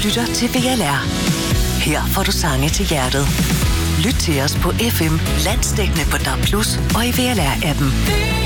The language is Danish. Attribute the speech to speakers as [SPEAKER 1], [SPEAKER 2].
[SPEAKER 1] lytter til VLR. Her får du sange til hjertet. Lyt til os på FM, landsdækkende på DAB+, og i VLR-appen.